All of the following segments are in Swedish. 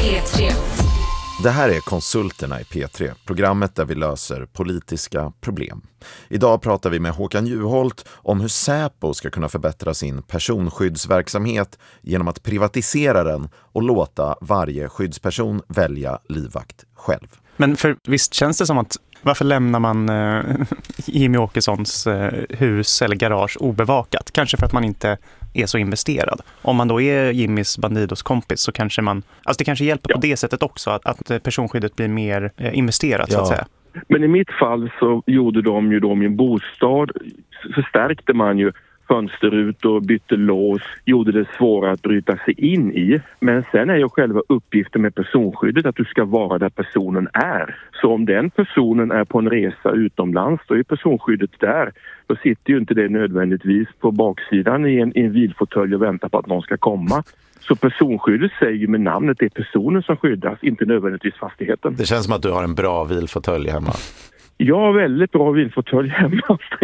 P3. Det här är Konsulterna i P3, programmet där vi löser politiska problem. Idag pratar vi med Håkan Juholt om hur Säpo ska kunna förbättra sin personskyddsverksamhet genom att privatisera den och låta varje skyddsperson välja livvakt själv. Men för visst känns det som att varför lämnar man Jimmy Åkessons hus eller garage obevakat? Kanske för att man inte är så investerad. Om man då är Jimmys Bandidos kompis så kanske man... Alltså det kanske hjälper på det sättet också att personskyddet blir mer investerat så att säga. Men i mitt fall så gjorde de ju då min bostad, förstärkte man ju fönsterut och bytte lås, gjorde det svårare att bryta sig in i. Men sen är ju själva uppgiften med personskyddet att du ska vara där personen är. Så om den personen är på en resa utomlands, då är personskyddet där. Då sitter ju inte det nödvändigtvis på baksidan i en bilfåtölj och väntar på att någon ska komma. Så personskyddet säger ju med namnet det är personen som skyddas, inte nödvändigtvis fastigheten. Det känns som att du har en bra bilfåtölj hemma. Jag har väldigt bra vinfåtölj hemma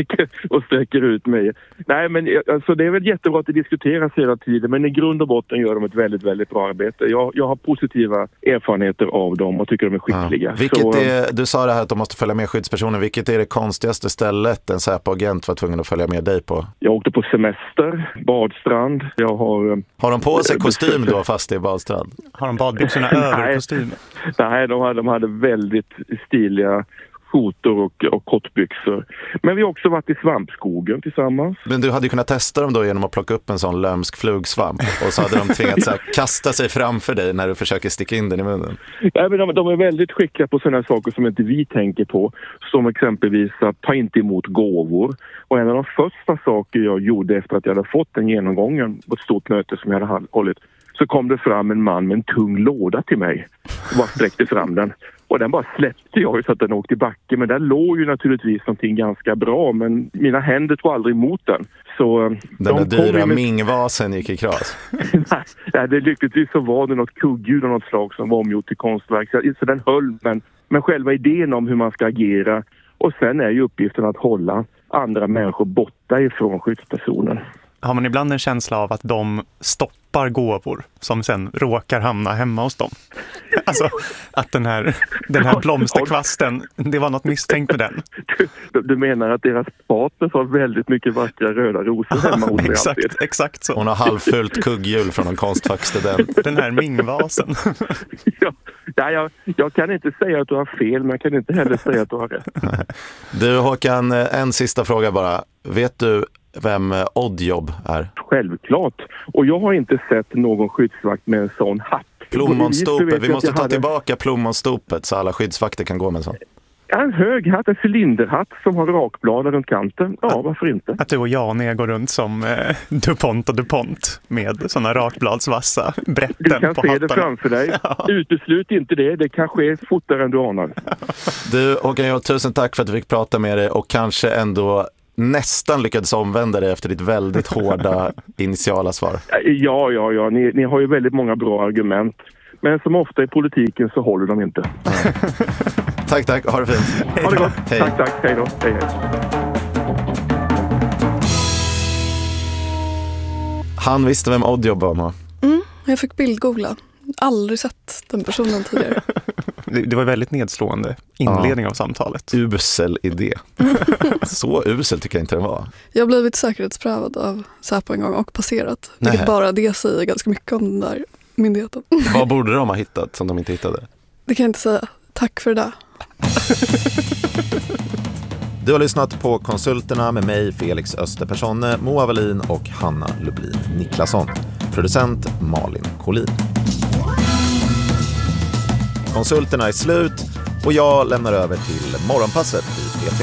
och sträcker ut mig. Nej, men alltså, det är väl jättebra att det diskuteras hela tiden, men i grund och botten gör de ett väldigt, väldigt bra arbete. Jag har positiva erfarenheter av dem och tycker de är skickliga. Ja. Du sa det här att de måste följa med skyddspersonen. Vilket är det konstigaste stället en Säpo-agent var tvungen att följa med dig på? Jag åkte på semester, badstrand. Har de på sig kostym då fast det är badstrand? Har de badbyxorna över kostymen? Nej, de hade väldigt stiliga skjortor och kortbyxor. Men vi har också varit i svampskogen tillsammans. Men du hade ju kunnat testa dem då genom att plocka upp en sån lömsk flugsvamp och så hade de tvingats så här, kasta sig framför dig när du försöker sticka in den i munnen. Nej, men de är väldigt skickliga på sådana saker som inte vi tänker på. Som exempelvis att ta inte emot gåvor. Och en av de första saker jag gjorde efter att jag hade fått den genomgången på ett stort möte som jag hade hållit, så kom det fram en man med en tung låda till mig och bara sträckte fram den. Och den bara släppte jag så att den åkte i backen. Men där låg ju naturligtvis någonting ganska bra. Men mina händer tog aldrig emot den. Så den där dyra Ming-vasen gick i kras. Nej, det lyckligtvis så var det något kugghjul av något slag som var omgjort till konstverk. Så den höll, men själva idén om hur man ska agera. Och sen är ju uppgiften att hålla andra människor borta ifrån skyddspersonen. Har man ibland en känsla av att de stoppar gåvor som sen råkar hamna hemma hos dem? Alltså att den här blomsterkvasten, det var något misstänkt med den. Du menar att deras partner har väldigt mycket vackra röda rosor hemma hos sig alltid? Exakt så. Hon har halvfullt kugghjul från en konstfackstudent. Den här Ming-vasen. Jag kan inte säga att du har fel, men jag kan inte heller säga att du har rätt. Du Håkan, en sista fråga bara. Vet du vem Oddjob är? Självklart. Och jag har inte sett någon skyddsvakt med en sån hatt. Plommonstopet. Vi måste ta tillbaka plommonstopet så alla skyddsvakter kan gå med en sån. En hög hatt, en cylinderhatt som har rakblad runt kanten. Ja, varför inte? Att du och jag går runt som DuPont och DuPont med såna rakbladsvassa brätten på hattarna. Du kan se det framför dig. Ja. Uteslut inte det. Det kan ske fortare än du anar. Du Håkan, tusen tack för att du fick prata med dig och kanske ändå nästan lyckades omvända dig efter ditt väldigt hårda initiala svar. Ja. Ni har ju väldigt många bra argument. Men som ofta i politiken så håller de inte. Tack. Ha det fint. Ha det gott. Hej. Tack. Hej då. Hej. Han visste vem Oddjob var, va? Jag fick bildgoogla. Aldrig sett den personen tidigare. Det var väldigt nedslående inledning av samtalet. Usel idé. Så usel tycker jag inte den var. Jag har blivit säkerhetsprövad av Säpo en gång och passerat. Vilket bara det säger ganska mycket om den där myndigheten. Vad borde de ha hittat som de inte hittade? Det kan jag inte säga. Tack för det där. Du har lyssnat på Konsulterna med mig, Felix Österpersonne, Moa Wallin och Hanna Lublin Niklasson. Producent Malin Collin. Konsulterna är slut och jag lämnar över till morgonpasset i P3.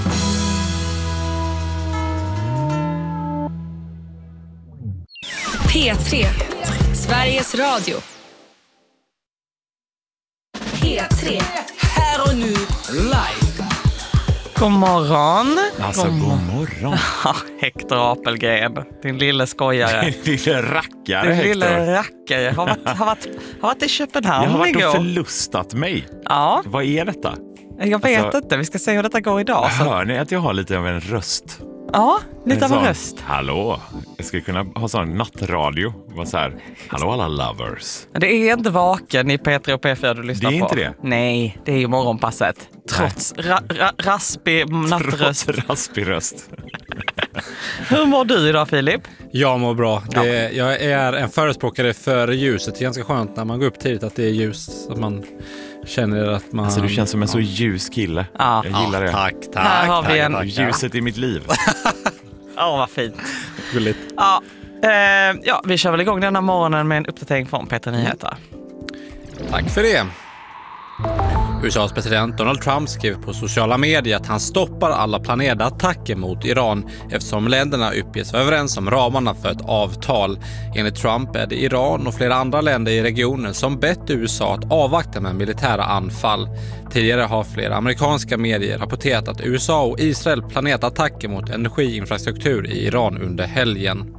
P3, Sveriges Radio. P3, här och nu, live. God morgon. Alltså, god morgon. Hector Apelgren, din lilla skojare. Din lilla rackare, Din Hector. lilla rackare. Har varit i Köpenhamn Jag har igår. varit och förlustat mig. Ja. Vad är detta? Jag vet inte, vi ska se hur detta går idag. Hör ni att jag har lite av en röst? Ja, lite av en röst. Hallå, Jag skulle kunna ha sån nattradio. Var så här, hallå alla lovers. Det är inte vaken i P3 och P4 du lyssnar på. Det är inte det? Nej, det är ju morgonpasset. Trots raspig nattröst. Trots raspig röst. Hur mår du idag, Filip? Jag mår bra. Jag är en förespråkare för ljuset. Det är ganska skönt när man går upp tidigt att det är ljus. Så man känner att man... Alltså du känns som en så ljus kille. Ja. Jag gillar det. Tack. Här har vi en... Ljuset i mitt liv. Vad fint. Gulligt. Ja, vi kör väl igång denna morgonen med en uppdatering från Peter Nyheter. Tack för det. USAs president Donald Trump skrev på sociala medier att han stoppar alla planerade attacker mot Iran eftersom länderna uppges vara överens om ramarna för ett avtal. Enligt Trump är det Iran och flera andra länder i regionen som bett USA att avvakta med militära anfall. Tidigare har flera amerikanska medier rapporterat att USA och Israel planerat attacker mot energiinfrastruktur i Iran under helgen.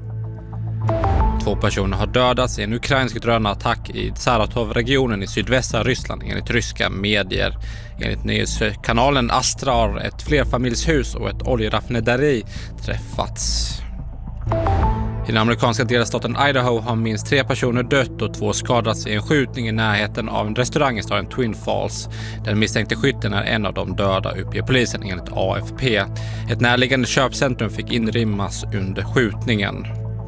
2 personer har dödats i en ukrainsk drönarattack i Saratov-regionen i sydvästra Ryssland enligt ryska medier. Enligt nyhetskanalen Astra har ett flerfamiljshus och ett oljeraffinaderi träffats. I den amerikanska delstaten Idaho har minst 3 personer dött och 2 skadats i en skjutning i närheten av en restaurang i staden Twin Falls. Den misstänkte skytten är en av de döda, uppger polisen enligt AFP. Ett närliggande köpcentrum fick inrymmas under skjutningen.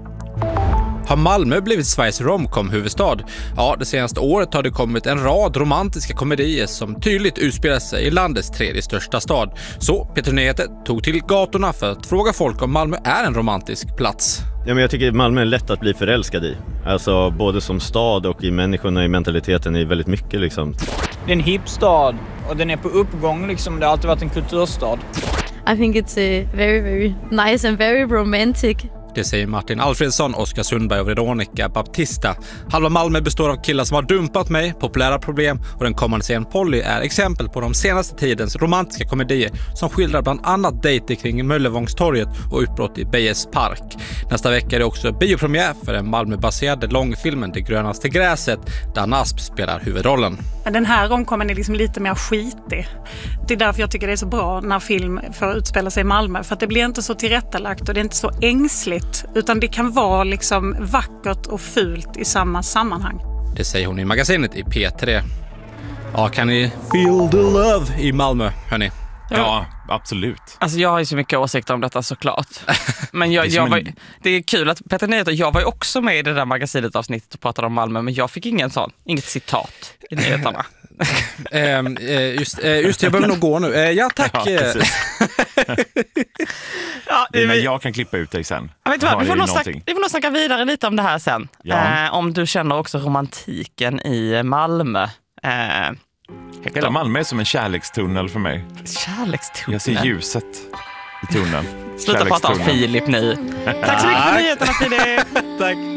Har Malmö blivit Sveriges romcom-huvudstad? Ja, det senaste året har det kommit en rad romantiska komedier som tydligt utspelar sig i landets 3:e största stad. Så Peter Nyheter tog till gatorna för att fråga folk om Malmö är en romantisk plats. Ja, men jag tycker Malmö är lätt att bli förälskad i. Alltså både som stad och i människorna, i mentaliteten, är väldigt mycket liksom. Det är en hip stad och den är på uppgång liksom. Det har alltid varit en kulturstad. I think it's very, very nice and very romantic. Det säger Martin Alfredsson, Oskar Sundberg och Veronica Baptista. Halva Malmö består av killar som har dumpat mig, populära problem, och den kommande serien Polly är exempel på de senaste tidens romantiska komedier som skildrar bland annat dejter kring Möllevångstorget och utbrott i Beijes park. Nästa vecka är det också biopremiär för den Malmö-baserade långfilmen Det grönaste gräset, där Asp spelar huvudrollen. Den här romcomen är liksom lite mer skitig. Det är därför jag tycker det är så bra när film får utspela sig i Malmö, för att det blir inte så tillrättalagt och det är inte så ängsligt. Utan det kan vara liksom vackert och fult i samma sammanhang. Det säger hon i magasinet i P3. Ja, kan ni feel the love i Malmö, hörni? Ja, absolut. Alltså jag har ju så mycket åsikter om detta såklart. Men det är kul att Peter Nyheter, jag var ju också med i det där magasinet avsnittet och pratade om Malmö, men jag fick inget citat i nyheterna. Just jag behöver nog gå nu. Ja, tack. Ja, men jag kan klippa ut dig sen. Vi får nog snacka vidare lite om det här sen. Ja. Om du känner också romantiken i Malmö. Hela Malmö är som en kärlekstunnel för mig. Kärlekstunnel? Jag ser ljuset i tunneln. Sluta prata om Filip nu. Tack så mycket för nyheterna, Filip. Tack.